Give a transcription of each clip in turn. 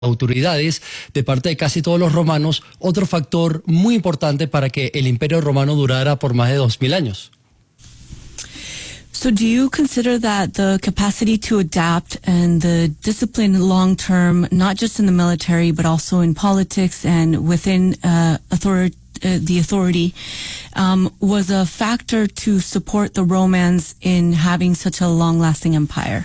autoridades de parte de casi todos los romanos, otro factor muy importante para que el Imperio Romano durara por más de 2000 años. So do you consider that the capacity to adapt and the discipline long term, not just in the military, but also in politics and within the authority, was a factor to support the Romans in having such a long-lasting empire?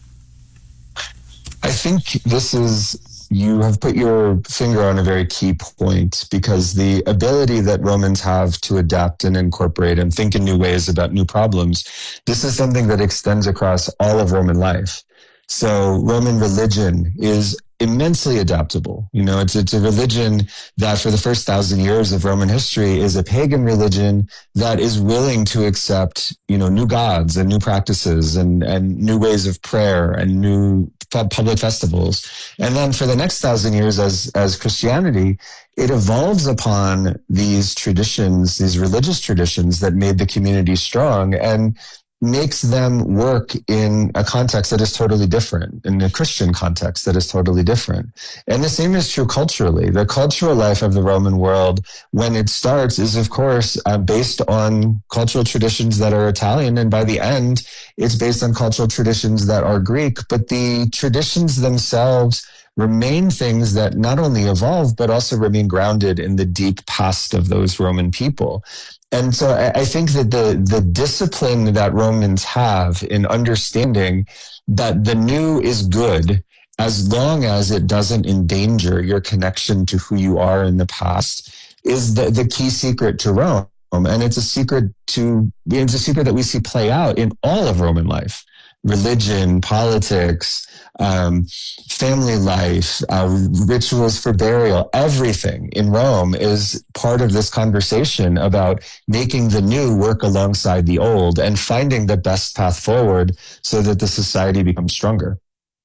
I think you have put your finger on a very key point, because the ability that Romans have to adapt and incorporate and think in new ways about new problems, this is something that extends across all of Roman life. So Roman religion is immensely adaptable. You know, it's a religion that for the first 1,000 years of Roman history is a pagan religion that is willing to accept, you know, new gods and new practices and new ways of prayer and new public festivals. And then for the next 1,000 years as Christianity, it evolves upon these traditions, these religious traditions that made the community strong, and makes them work in a context that is totally different, in a Christian context that is totally different. And the same is true culturally. The cultural life of the Roman world, when it starts, is of course based on cultural traditions that are Italian, and by the end, it's based on cultural traditions that are Greek. But the traditions themselves remain things that not only evolve, but also remain grounded in the deep past of those Roman people. And so I think that the discipline that Romans have in understanding that the new is good as long as it doesn't endanger your connection to who you are in the past is the key secret to Rome. And it's a secret that we see play out in all of Roman life. Religion, politics, family life, rituals for burial, everything in Rome is part of this conversation about making the new work alongside the old and finding the best path forward so that the society becomes stronger.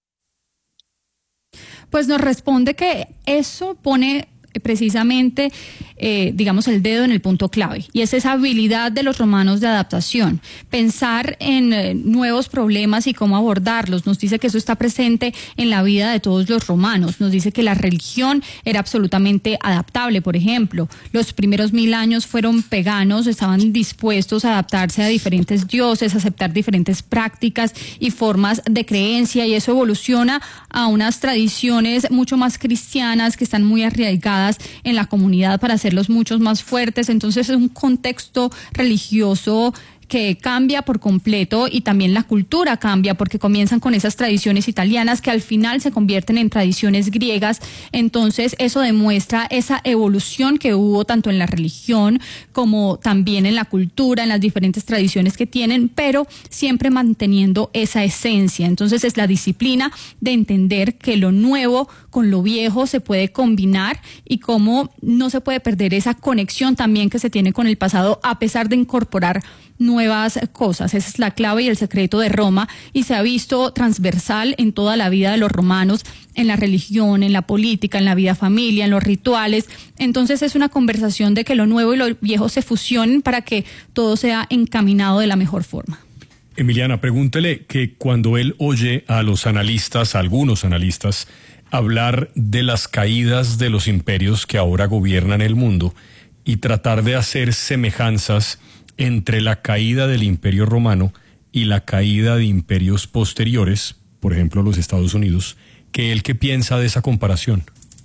Pues nos responde que eso pone precisamente, digamos, el dedo en el punto clave, y es esa habilidad de los romanos de adaptación, pensar en nuevos problemas y cómo abordarlos. Nos dice que eso está presente en la vida de todos los romanos. Nos dice que la religión era absolutamente adaptable. Por ejemplo, los primeros 1000 años fueron paganos, estaban dispuestos a adaptarse a diferentes dioses, a aceptar diferentes prácticas y formas de creencia, y eso evoluciona a unas tradiciones mucho más cristianas que están muy arraigadas en la comunidad para hacerlos mucho más fuertes. Entonces es un contexto religioso que cambia por completo, y también la cultura cambia, porque comienzan con esas tradiciones italianas que al final se convierten en tradiciones griegas. Entonces eso demuestra esa evolución que hubo tanto en la religión como también en la cultura, en las diferentes tradiciones que tienen, pero siempre manteniendo esa esencia. Entonces es la disciplina de entender que lo nuevo con lo viejo se puede combinar, y cómo no se puede perder esa conexión también que se tiene con el pasado a pesar de incorporar nuevas cosas. Esa es la clave y el secreto de Roma, y se ha visto transversal en toda la vida de los romanos, en la religión, en la política, en la vida familia, en los rituales. Entonces es una conversación de que lo nuevo y lo viejo se fusionen para que todo sea encaminado de la mejor forma. Emiliana, pregúntele que cuando él oye a los analistas, a algunos analistas, hablar de las caídas de los imperios que ahora gobiernan el mundo y tratar de hacer semejanzas entre la caída del Imperio Romano y la caída de imperios posteriores, por ejemplo los Estados Unidos, ¿qué piensa de esa comparación?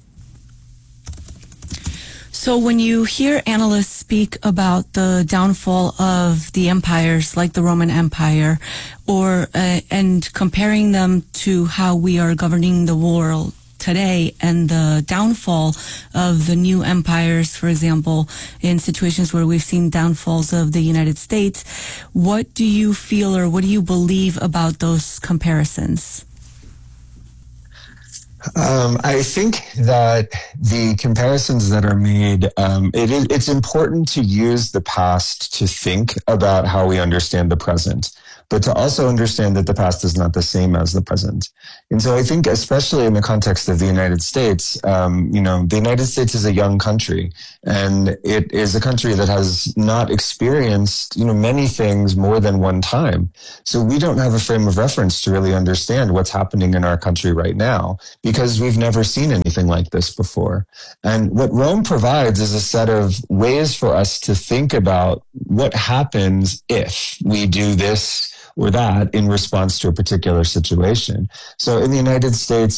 So when you hear analysts speak about the downfall of the empires like the Roman Empire, or and comparing them to how we are governing the world today, and the downfall of the new empires, for example, in situations where we've seen downfalls of the United States, what do you feel, or what do you believe about those comparisons? I think that the comparisons that are made, it's important to use the past to think about how we understand the present. but to also understand that the past is not the same as the present. And so I think, especially in the context of the United States, the United States is a young country, and it is a country that has not experienced, many things more than one time. So we don't have a frame of reference to really understand what's happening in our country right now, because we've never seen anything like this before. And what Rome provides is a set of ways for us to think about what happens if we do this or that in response to a particular situation. So in the United States,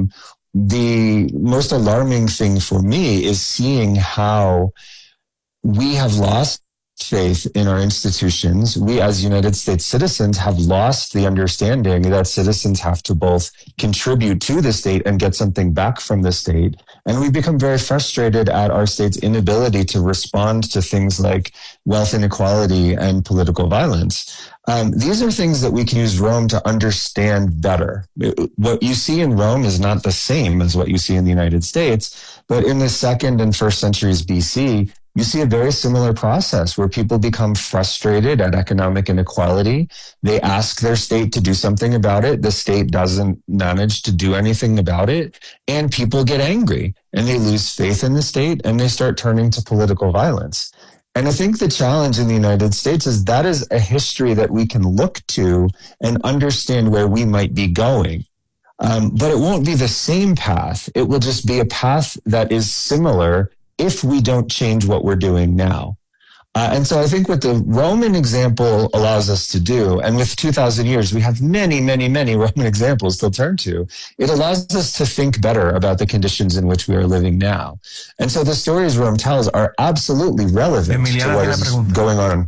the most alarming thing for me is seeing how we have lost faith in our institutions. We as United States citizens have lost the understanding that citizens have to both contribute to the state and get something back from the state. And we've become very frustrated at our state's inability to respond to things like wealth inequality and political violence. These are things that we can use Rome to understand better. What you see in Rome is not the same as what you see in the United States, but in the 2nd and 1st centuries BC, you see a very similar process where people become frustrated at economic inequality. They ask their state to do something about it. The state doesn't manage to do anything about it. And people get angry and they lose faith in the state and they start turning to political violence. And I think the challenge in the United States is that is a history that we can look to and understand where we might be going. But it won't be the same path. It will just be a path that is similar if we don't change what we're doing now. And so I think what the Roman example allows us to do, and with 2,000 years, we have many, many, many Roman examples to turn to. It allows us to think better about the conditions in which we are living now. And so the stories Rome tells are absolutely relevant to what is going on.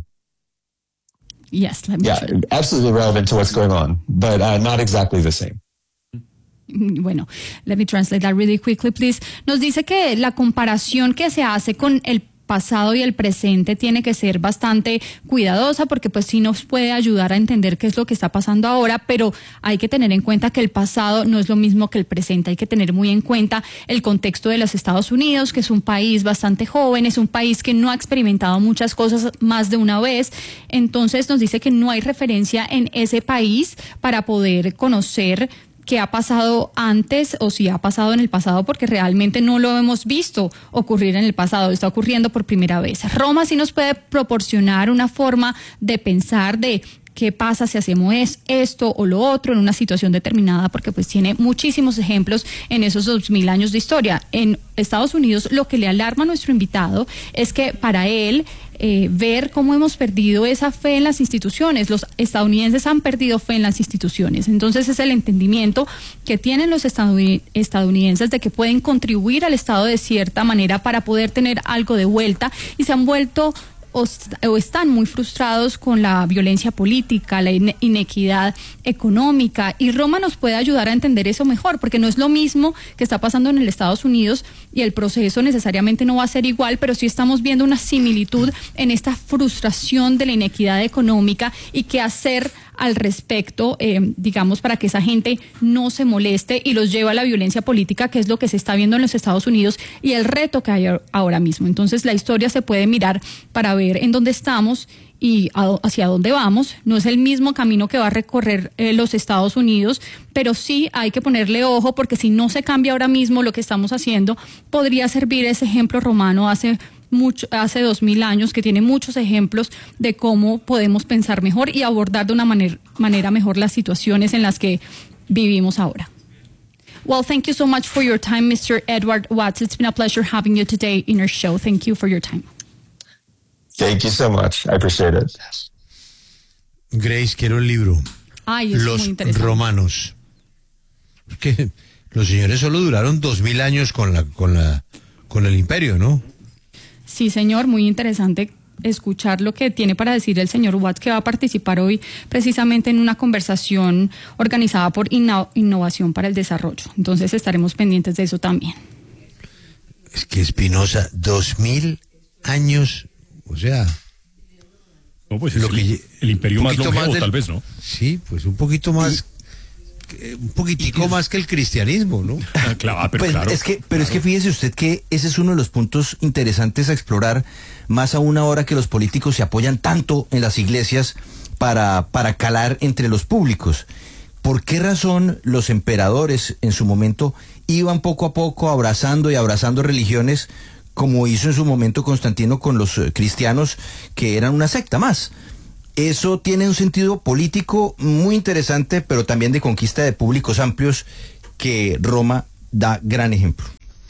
Yes, let me try. Absolutely relevant to what's going on, but not exactly the same. Bueno, let me translate that really quickly, please. Nos dice que la comparación que se hace con el pasado y el presente tiene que ser bastante cuidadosa porque pues sí nos puede ayudar a entender qué es lo que está pasando ahora, pero hay que tener en cuenta que el pasado no es lo mismo que el presente. Hay que tener muy en cuenta el contexto de los Estados Unidos, que es un país bastante joven, es un país que no ha experimentado muchas cosas más de una vez. Entonces nos dice que no hay referencia en ese país para poder conocer qué ha pasado antes o si ha pasado en el pasado, porque realmente no lo hemos visto ocurrir en el pasado, está ocurriendo por primera vez. Roma sí nos puede proporcionar una forma de pensar de qué pasa si hacemos esto o lo otro en una situación determinada, porque pues tiene muchísimos ejemplos en esos 2000 años de historia. En Estados Unidos lo que le alarma a nuestro invitado es que para él ver cómo hemos perdido esa fe en las instituciones. Los estadounidenses han perdido fe en las instituciones. Entonces es el entendimiento que tienen los estadounidenses de que pueden contribuir al Estado de cierta manera para poder tener algo de vuelta, y se han vuelto o están muy frustrados con la violencia política, la inequidad económica, y Roma nos puede ayudar a entender eso mejor, porque no es lo mismo que está pasando en el Estados Unidos y el proceso necesariamente no va a ser igual, pero sí estamos viendo una similitud en esta frustración de la inequidad económica y qué hacer al respecto, digamos, para que esa gente no se moleste y los lleve a la violencia política, que es lo que se está viendo en los Estados Unidos y el reto que hay ahora mismo. Entonces la historia se puede mirar para ver en dónde estamos y hacia dónde vamos. No es el mismo camino que va a recorrer los Estados Unidos, pero sí hay que ponerle ojo, porque si no se cambia ahora mismo lo que estamos haciendo, podría servir ese ejemplo romano hace 2000 años, que tiene muchos ejemplos de cómo podemos pensar mejor y abordar de una manera mejor las situaciones en las que vivimos ahora. Well, thank you so much for your time, Mr. Edward Watts. It's been a pleasure having you today in our show. Thank you for your time. Thank you so much. I appreciate it. Grace, quiero el libro. Ay, es Los muy interesante. romanos. Porque los señores solo duraron 2000 años con el imperio, ¿no? Sí, señor, muy interesante escuchar lo que tiene para decir el señor Watts, que va a participar hoy precisamente en una conversación organizada por Innovación para el Desarrollo. Entonces estaremos pendientes de eso también. Es que Espinosa, 2000 años, o sea... No, pues lo que el imperio más longevo, tal vez, ¿no? Sí, pues un poquito más... un poquitico más que el cristianismo, ¿no? Claro, pero pues claro. Es que fíjese usted que ese es uno de los puntos interesantes a explorar, más aún ahora que los políticos se apoyan tanto en las iglesias para calar entre los públicos. ¿Por qué razón los emperadores en su momento iban poco a poco abrazando religiones, como hizo en su momento Constantino con los cristianos, que eran una secta más? Eso tiene un sentido político muy interesante, pero también de conquista de públicos amplios, que Roma da gran ejemplo.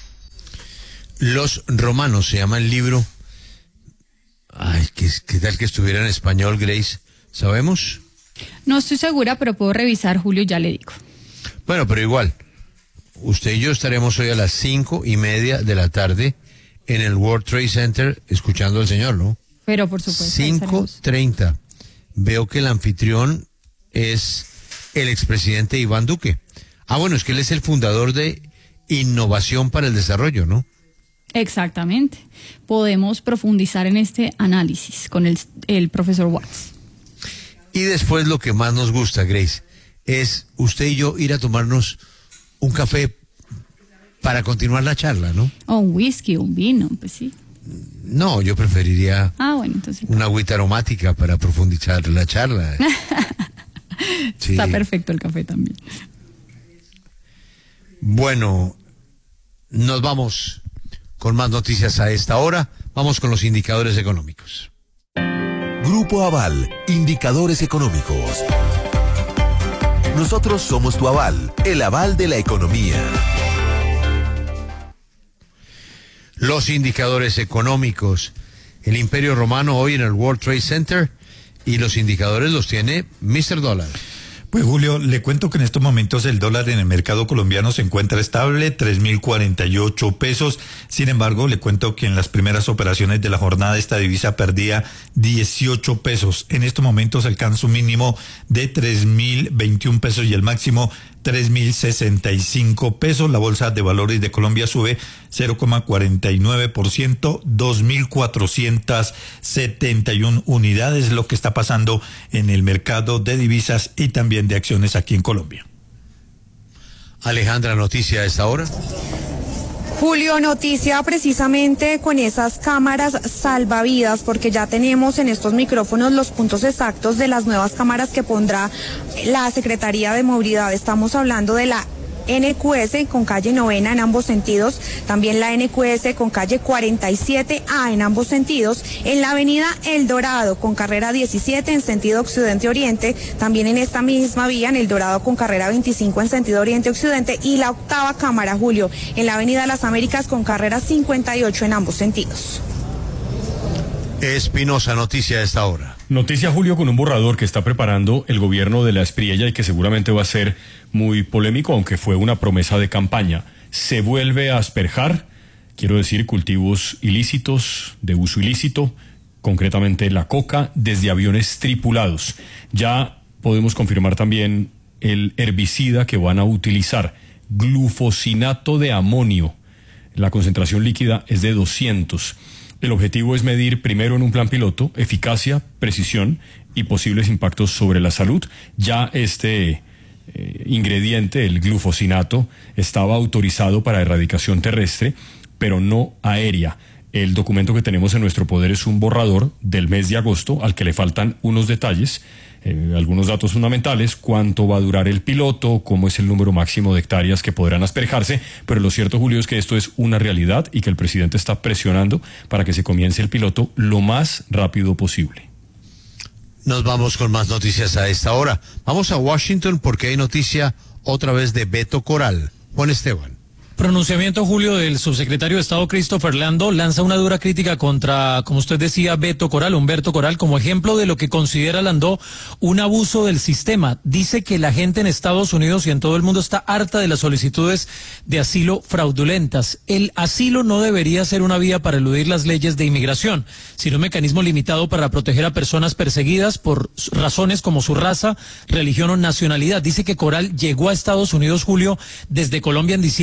Los romanos se llama el libro. Ay, ¿qué tal que estuviera en español, Grace? ¿Sabemos? No estoy segura, pero puedo revisar, Julio, ya le digo. Bueno, pero igual, usted y yo estaremos hoy a las 5:30 de la tarde en el World Trade Center escuchando al Señor, ¿no? Pero por supuesto. 5:30. Veo que el anfitrión es el expresidente Iván Duque. Bueno, es que él es el fundador de Innovación para el Desarrollo, ¿no? Exactamente. Podemos profundizar en este análisis con el profesor Watts. Y después lo que más nos gusta, Grace, es usted y yo ir a tomarnos un café para continuar la charla, ¿no? O un whisky, un vino, pues sí. No, yo preferiría bueno, entonces una agüita aromática para profundizar la charla. Sí. Está perfecto el café también. Bueno, nos vamos con más noticias a esta hora. Vamos con los indicadores económicos. Grupo Aval, indicadores económicos. Nosotros somos tu aval, el aval de la economía. Los indicadores económicos. El Imperio Romano hoy en el World Trade Center, y los indicadores los tiene Mr. Dólar. Pues Julio, le cuento que en estos momentos el dólar en el mercado colombiano se encuentra estable, 3.048 pesos. Sin embargo, le cuento que en las primeras operaciones de la jornada esta divisa perdía 18 pesos. En estos momentos alcanza un mínimo de 3.021 pesos y el máximo 3.065 pesos. La Bolsa de Valores de Colombia sube 0,49%, 2.471 unidades, lo que está pasando en el mercado de divisas y también de acciones aquí en Colombia. Alejandra, noticia a esta hora. Julio, noticia precisamente con esas cámaras salvavidas, porque ya tenemos en estos micrófonos los puntos exactos de las nuevas cámaras que pondrá la Secretaría de Movilidad. Estamos hablando de la NQS con calle Novena en ambos sentidos, también la NQS con calle 47A en ambos sentidos, en la avenida El Dorado con carrera 17 en sentido occidente-oriente, también en esta misma vía en El Dorado con carrera 25 en sentido oriente-occidente, y la octava cámara, Julio, en la avenida Las Américas con carrera 58 en ambos sentidos. Espinosa, noticia a esta hora. Noticia, Julio, con un borrador que está preparando el gobierno de la Espriella y que seguramente va a ser muy polémico, aunque fue una promesa de campaña. Se vuelve a asperjar, quiero decir, cultivos ilícitos, de uso ilícito, concretamente la coca, desde aviones tripulados. Ya podemos confirmar también el herbicida que van a utilizar, glufosinato de amonio. La concentración líquida es de 200. El objetivo es medir primero en un plan piloto eficacia, precisión y posibles impactos sobre la salud. Ya este ingrediente, el glufosinato, estaba autorizado para erradicación terrestre, pero no aérea. El documento que tenemos en nuestro poder es un borrador del mes de agosto al que le faltan unos detalles, algunos datos fundamentales, cuánto va a durar el piloto, cómo es el número máximo de hectáreas que podrán asperjarse, pero lo cierto, Julio, es que esto es una realidad y que el presidente está presionando para que se comience el piloto lo más rápido posible. Nos vamos con más noticias a esta hora. Vamos a Washington porque hay noticia otra vez de Beto Coral. Juan Esteban. Pronunciamiento, Julio, del subsecretario de Estado Christopher Landó. Lanza una dura crítica contra, como usted decía, Humberto Coral, como ejemplo de lo que considera Landó un abuso del sistema. Dice que la gente en Estados Unidos y en todo el mundo está harta de las solicitudes de asilo fraudulentas. El asilo no debería ser una vía para eludir las leyes de inmigración, sino un mecanismo limitado para proteger a personas perseguidas por razones como su raza, religión o nacionalidad. Dice que Coral llegó a Estados Unidos, Julio, desde Colombia en diciembre de 2020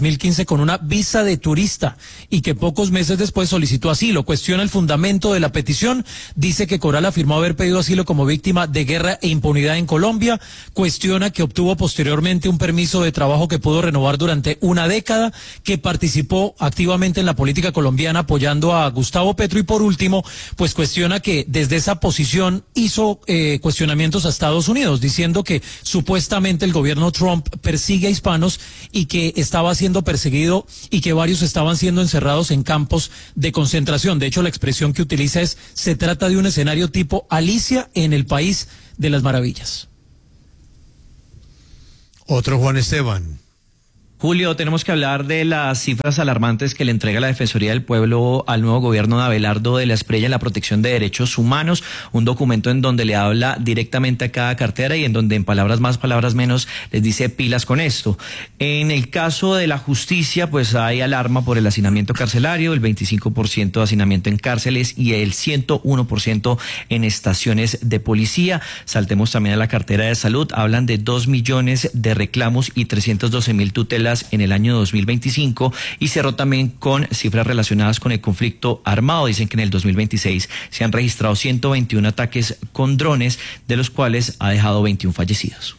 2015 con una visa de turista y que pocos meses después solicitó asilo. Cuestiona el fundamento de la petición, dice que Coral afirmó haber pedido asilo como víctima de guerra e impunidad en Colombia, cuestiona que obtuvo posteriormente un permiso de trabajo que pudo renovar durante una década, que participó activamente en la política colombiana apoyando a Gustavo Petro y por último, pues cuestiona que desde esa posición hizo cuestionamientos a Estados Unidos, diciendo que supuestamente el gobierno Trump persigue a hispanos y que estaba siendo perseguido y que varios estaban siendo encerrados en campos de concentración. De hecho, la expresión que utiliza es: se trata de un escenario tipo Alicia en el País de las Maravillas. Otro Juan Esteban. Julio, tenemos que hablar de las cifras alarmantes que le entrega la Defensoría del Pueblo al nuevo gobierno de Abelardo de la Espriella en la protección de derechos humanos, un documento en donde le habla directamente a cada cartera y en donde en palabras más, palabras menos les dice pilas con esto. En el caso de la justicia, pues hay alarma por el hacinamiento carcelario, el 25% de hacinamiento en cárceles y el 101% en estaciones de policía. Saltemos también a la cartera de salud, hablan de 2 millones de reclamos y 312.000 tutelas en el año 2025 y cerró también con cifras relacionadas con el conflicto armado. Dicen que en el 2026 se han registrado 121 ataques con drones, de los cuales ha dejado 21 fallecidos.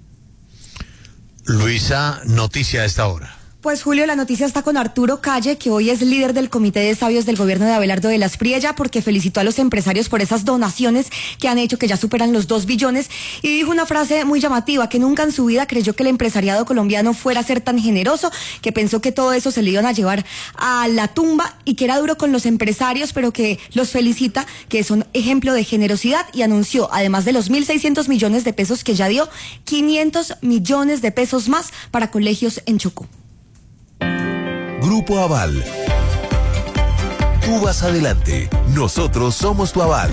Luisa, noticia a esta hora. Pues Julio, la noticia está con Arturo Calle, que hoy es líder del Comité de Sabios del gobierno de Abelardo de la Espriella, porque felicitó a los empresarios por esas donaciones que han hecho, que ya superan los 2 billones, y dijo una frase muy llamativa, que nunca en su vida creyó que el empresariado colombiano fuera a ser tan generoso, que pensó que todo eso se le iban a llevar a la tumba y que era duro con los empresarios, pero que los felicita, que son ejemplo de generosidad, y anunció, además de los 1.600 millones de pesos que ya dio, 500 millones de pesos más para colegios en Chocó. Grupo Aval. Tú vas adelante. Nosotros somos tu aval.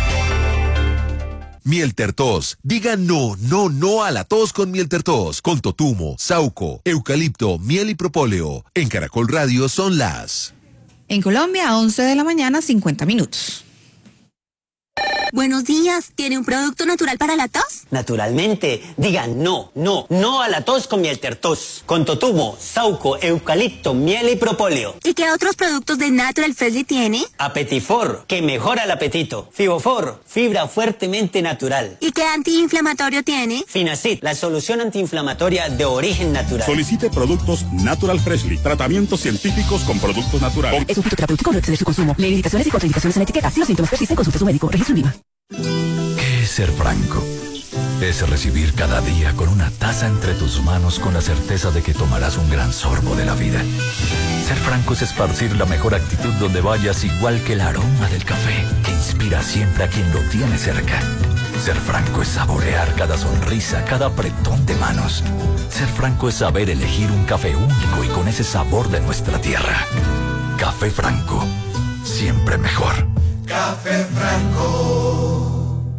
Miel Tertos. Diga no, no, no a la tos con Miel Tertos. Con totumo, sauco, eucalipto, miel y propóleo. En Caracol Radio son las... En Colombia, 11 de la mañana, 50 minutos. Buenos días, ¿tiene un producto natural para la tos? Naturalmente, digan no, no, no a la tos con Miel Tertos, con totumo, sauco, eucalipto, miel y propóleo. ¿Y qué otros productos de Natural Freshly tiene? Apetifor, que mejora el apetito. Fibofor, fibra fuertemente natural. ¿Y qué antiinflamatorio tiene? Finacid, la solución antiinflamatoria de origen natural. Solicite productos Natural Freshly, tratamientos científicos con productos naturales. Es un fitoterapéutico, no exceder su consumo. Lee indicaciones y contraindicaciones en la etiqueta. Si los síntomas persisten, consulte a su médico. Registro INVIMA. ¿Qué es ser franco? Es recibir cada día con una taza entre tus manos con la certeza de que tomarás un gran sorbo de la vida. Ser franco es esparcir la mejor actitud donde vayas, igual que el aroma del café que inspira siempre a quien lo tiene cerca. Ser franco es saborear cada sonrisa, cada apretón de manos. Ser franco es saber elegir un café único y con ese sabor de nuestra tierra. Café Franco, siempre mejor. Café Franco.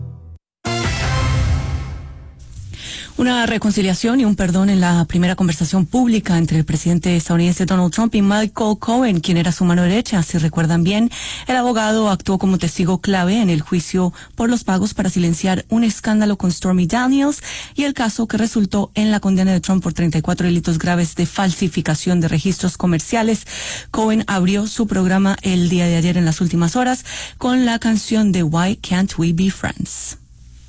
Una reconciliación y un perdón en la primera conversación pública entre el presidente estadounidense Donald Trump y Michael Cohen, quien era su mano derecha. Si recuerdan bien, el abogado actuó como testigo clave en el juicio por los pagos para silenciar un escándalo con Stormy Daniels y el caso que resultó en la condena de Trump por 34 delitos graves de falsificación de registros comerciales. Cohen abrió su programa el día de ayer en las últimas horas con la canción de Why Can't We Be Friends.